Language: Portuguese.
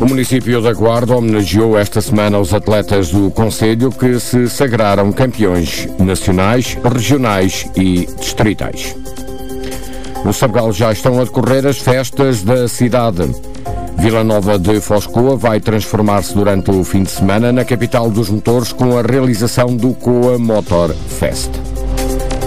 município da Guarda homenageou esta semana os atletas do concelho que se sagraram campeões nacionais, regionais e distritais. No Sabugal já estão a decorrer as festas da cidade. Vila Nova de Foscoa vai transformar-se durante o fim de semana na capital dos motores com a realização do Coa Motor Fest.